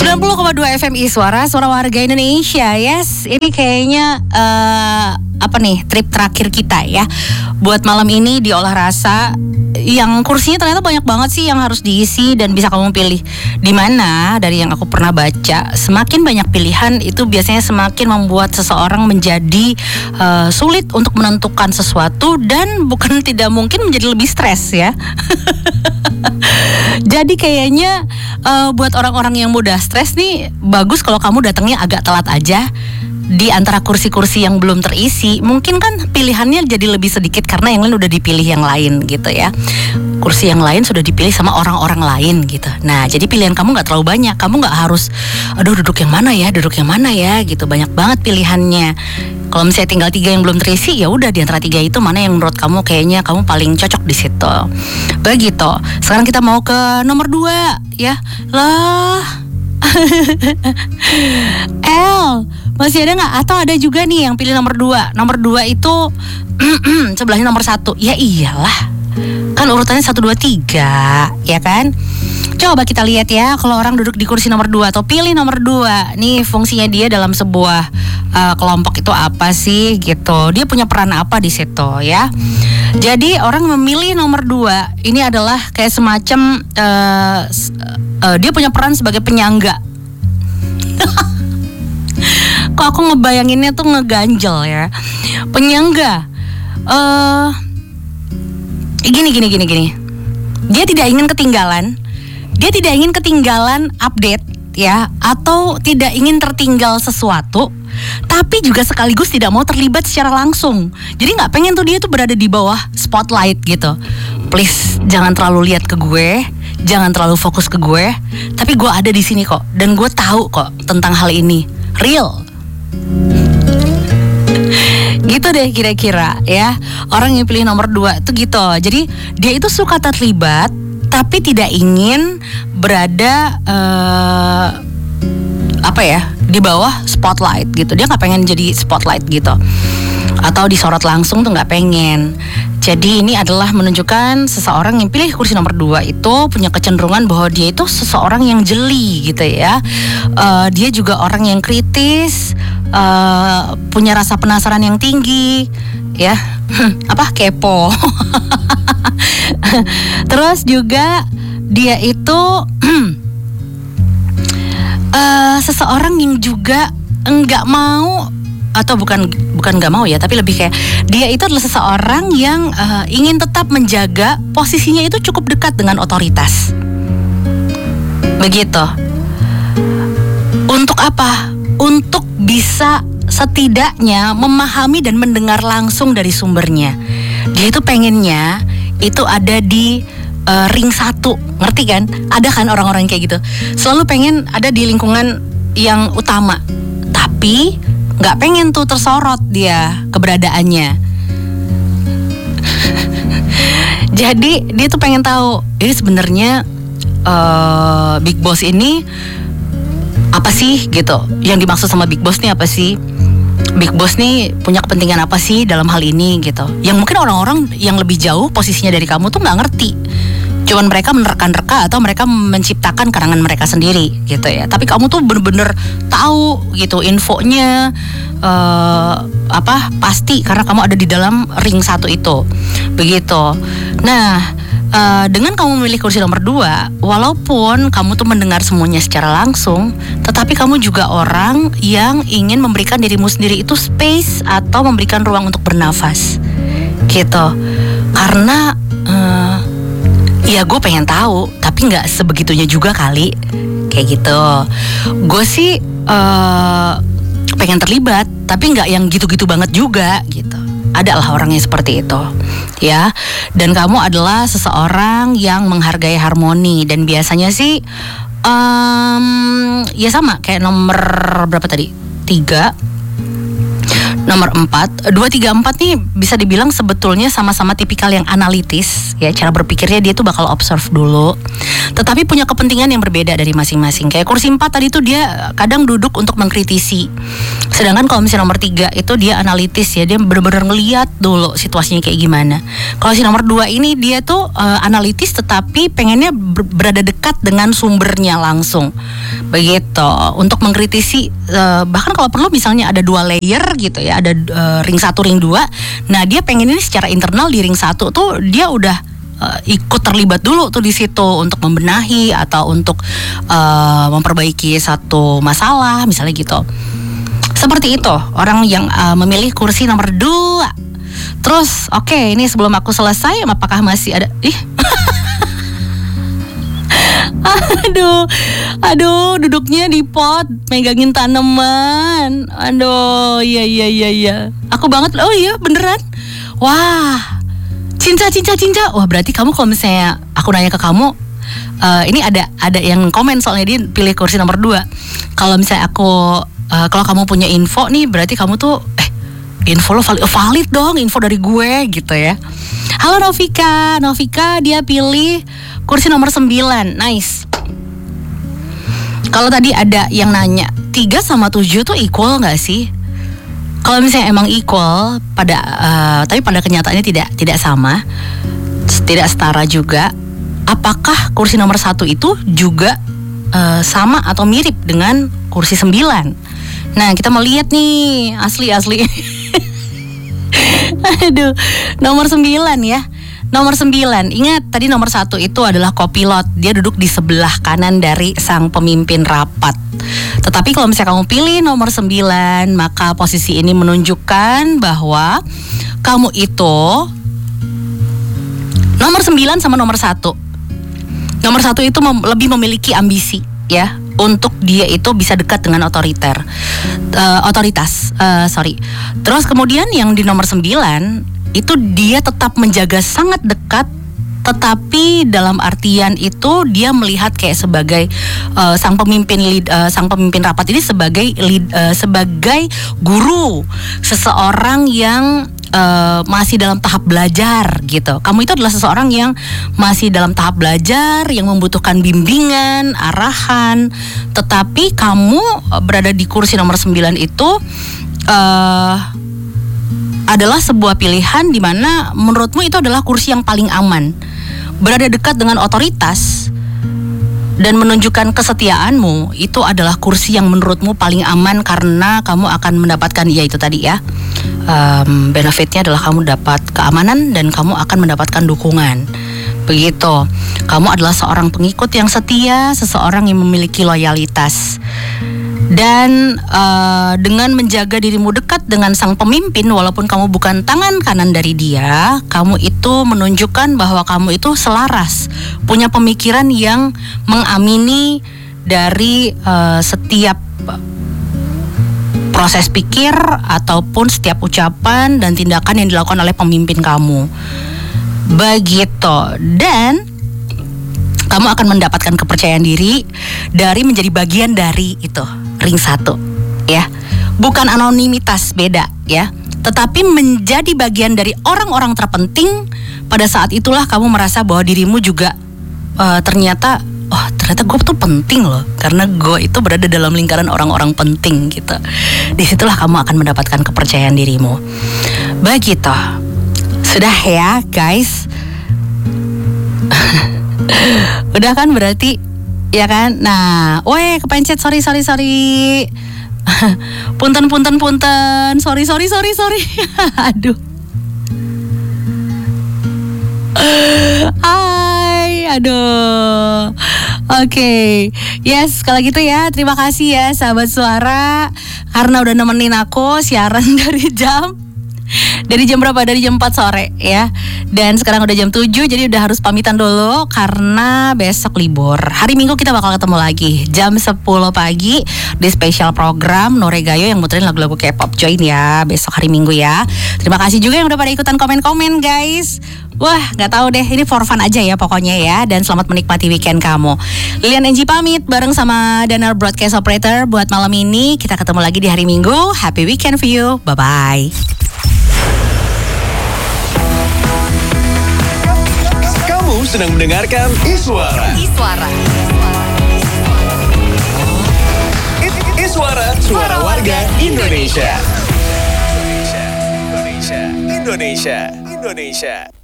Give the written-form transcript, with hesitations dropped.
90,2 FMI Suara Warga Indonesia. Yes, ini kayaknya trip terakhir kita ya buat malam ini di Olah Rasa. Yang kursinya ternyata banyak banget sih yang harus diisi dan bisa kamu pilih. Dimana dari yang aku pernah baca, semakin banyak pilihan itu biasanya semakin membuat seseorang menjadi sulit untuk menentukan sesuatu dan bukan tidak mungkin menjadi lebih stres ya. Jadi kayaknya buat orang-orang yang mudah stres nih, bagus kalau kamu datangnya agak telat aja. Di antara kursi-kursi yang belum terisi, mungkin kan pilihannya jadi lebih sedikit karena yang lain udah dipilih yang lain gitu ya. Kursi yang lain sudah dipilih sama orang-orang lain gitu. Nah, jadi pilihan kamu nggak terlalu banyak. Kamu nggak harus, aduh duduk yang mana ya gitu. Banyak banget pilihannya. Kalau misalnya tinggal 3 yang belum terisi, ya udah di antara 3 itu mana yang menurut kamu kayaknya kamu paling cocok di situ. Begitu. Sekarang kita mau ke nomor 2 ya. Lah. Masih ada gak? Atau ada juga nih yang pilih nomor 2. Nomor 2 itu sebelahnya nomor 1. Ya iyalah, kan urutannya 1, 2, 3, ya kan? Coba kita lihat ya, kalau orang duduk di kursi nomor 2 atau pilih nomor 2, nih fungsinya dia dalam sebuah kelompok itu apa sih gitu. Dia punya peran apa di situ ya. Jadi orang memilih nomor 2 ini adalah kayak semacam dia punya peran sebagai penyangga. Kok aku ngebayanginnya tuh ngeganjel ya. Penyangga. Gini. Dia tidak ingin ketinggalan. Dia tidak ingin ketinggalan update ya, atau tidak ingin tertinggal sesuatu, tapi juga sekaligus tidak mau terlibat secara langsung. Jadi nggak pengen tuh dia tuh berada di bawah spotlight gitu. Please jangan terlalu lihat ke gue, jangan terlalu fokus ke gue, tapi gue ada di sini kok, dan gue tahu kok tentang hal ini. Real. Gitu deh kira-kira ya. Orang yang pilih nomor 2 itu gitu. Jadi dia itu suka terlibat tapi tidak ingin berada di bawah spotlight gitu. Dia nggak pengen jadi spotlight gitu, atau disorot langsung tuh nggak pengen. Jadi ini adalah menunjukkan seseorang yang pilih kursi nomor 2 itu punya kecenderungan bahwa dia itu seseorang yang jeli gitu ya. Dia juga orang yang kritis, punya rasa penasaran yang tinggi ya. Kepo. Terus juga dia itu seseorang yang juga enggak mau, atau bukan nggak mau ya, tapi lebih kayak dia itu adalah seseorang yang ingin tetap menjaga posisinya itu cukup dekat dengan otoritas. Begitu. Untuk apa? Untuk bisa setidaknya memahami dan mendengar langsung dari sumbernya. Dia itu pengennya itu ada di ring 1, ngerti kan? Ada kan orang-orang kayak gitu, selalu pengen ada di lingkungan yang utama, tapi nggak pengen tuh tersorot dia keberadaannya. Jadi dia tuh pengen tahu ini sebenarnya Big Boss ini apa sih gitu. Yang dimaksud sama Big Boss nih apa sih? Big Boss nih punya kepentingan apa sih dalam hal ini gitu. Yang mungkin orang-orang yang lebih jauh posisinya dari kamu tuh nggak ngerti. Cuman mereka menerka-nerka atau mereka menciptakan karangan mereka sendiri gitu ya. Tapi kamu tuh bener-bener tahu gitu infonya pasti karena kamu ada di dalam ring 1 itu. Begitu. Nah, dengan kamu memilih kursi nomor 2, walaupun kamu tuh mendengar semuanya secara langsung, tetapi kamu juga orang yang ingin memberikan dirimu sendiri itu space atau memberikan ruang untuk bernafas gitu. Karena ya gue pengen tahu, tapi nggak sebegitunya juga kali, kayak gitu. Gue sih pengen terlibat, tapi nggak yang gitu-gitu banget juga gitu. Adalah orangnya seperti itu, ya. Dan kamu adalah seseorang yang menghargai harmoni, dan biasanya sih ya sama kayak nomor berapa tadi? 3. Nomor 4, 2, 3, 4 nih bisa dibilang sebetulnya sama-sama tipikal yang analitis ya. Cara berpikirnya dia tuh bakal observe dulu, tetapi punya kepentingan yang berbeda dari masing-masing. Kayak kursi 4 tadi tuh dia kadang duduk untuk mengkritisi Sedangkan kalau misalnya nomor 3 itu dia analitis ya, dia benar-benar ngeliat dulu situasinya kayak gimana. Kalau si nomor 2 ini dia tuh analitis tetapi pengennya berada dekat dengan sumbernya langsung. Begitu. Untuk mengkritisi bahkan kalau perlu misalnya ada 2 layer gitu ya, ada ring 1, ring 2. Nah, dia pengen ini secara internal di ring 1 tuh dia udah ikut terlibat dulu tuh di situ untuk membenahi atau untuk memperbaiki satu masalah misalnya gitu. Seperti itu orang yang memilih kursi nomor 2. Terus oke, ini sebelum aku selesai, apakah masih ada Aduh, duduknya di pot, megangin tanaman. Aduh, iya. Aku banget. Oh iya, beneran. Wah, cinta. Wah, berarti kamu kalau misalnya aku nanya ke kamu, ini ada yang komen soalnya dia pilih kursi nomor 2. Kalau misalnya kalau kamu punya info nih, berarti kamu tuh info lo valid dong, info dari gue gitu ya. Halo Novika dia pilih kursi nomor 9. Nice. Kalau tadi ada yang nanya 3 sama 7 tuh equal gak sih? Kalau misalnya emang equal tapi pada kenyataannya tidak sama, tidak setara juga, apakah kursi nomor 1 itu juga sama atau mirip dengan kursi 9? Nah, kita mau lihat nih asli. Aduh, nomor 9 ya. Nomor 9, ingat tadi nomor 1 itu adalah kopilot. Dia duduk di sebelah kanan dari sang pemimpin rapat. Tetapi kalau misalnya kamu pilih nomor 9, maka posisi ini menunjukkan bahwa kamu itu nomor 9 sama nomor 1. Nomor 1 itu lebih memiliki ambisi ya, untuk dia itu bisa dekat dengan otoritas. Terus kemudian yang di nomor 9 itu dia tetap menjaga sangat dekat, tetapi dalam artian itu dia melihat kayak sebagai sang pemimpin rapat ini sebagai guru, seseorang yang masih dalam tahap belajar gitu. Kamu itu adalah seseorang yang masih dalam tahap belajar, yang membutuhkan bimbingan, arahan. Tetapi kamu berada di kursi nomor 9 itu adalah sebuah pilihan di mana menurutmu itu adalah kursi yang paling aman. Berada dekat dengan otoritas dan menunjukkan kesetiaanmu, itu adalah kursi yang menurutmu paling aman karena kamu akan mendapatkan, ya itu tadi ya, benefitnya adalah kamu dapat keamanan dan kamu akan mendapatkan dukungan. Begitu. Kamu adalah seorang pengikut yang setia, seseorang yang memiliki loyalitas. Dan dengan menjaga dirimu dekat dengan sang pemimpin, walaupun kamu bukan tangan kanan dari dia, kamu itu menunjukkan bahwa kamu itu selaras, punya pemikiran yang mengamini dari setiap proses pikir ataupun setiap ucapan dan tindakan yang dilakukan oleh pemimpin kamu. Begitu. Dan kamu akan mendapatkan kepercayaan diri dari menjadi bagian dari itu ring 1 ya. Bukan anonimitas, beda ya, tetapi menjadi bagian dari orang-orang terpenting. Pada saat itulah kamu merasa bahwa dirimu juga ternyata gue tuh penting loh, karena gue itu berada dalam lingkaran orang-orang penting gitu. Disitulah kamu akan mendapatkan kepercayaan dirimu. Begitu. Sudah ya guys. Udah kan berarti, ya kan? Nah, kepencet, sorry. Punten. Sorry. Aduh. Aduh. Oke. Yes, kalau gitu ya, terima kasih ya sahabat suara karena udah nemenin aku siaran dari jam berapa? Dari jam 4 sore ya. Dan sekarang udah jam 7, jadi udah harus pamitan dulu karena besok libur. Hari Minggu kita bakal ketemu lagi jam 10 pagi di spesial program Noregayo yang muterin lagu-lagu K-pop. Join ya besok hari Minggu ya. Terima kasih juga yang udah pada ikutan komen-komen guys. Wah, gak tahu deh, ini for fun aja ya pokoknya ya. Dan selamat menikmati weekend kamu. Lilian Enji pamit bareng sama Danar Broadcast Operator buat malam ini. Kita ketemu lagi di hari Minggu. Happy weekend for you. Bye-bye. Kamu sedang mendengarkan Iswara. Suara warga Indonesia. Indonesia.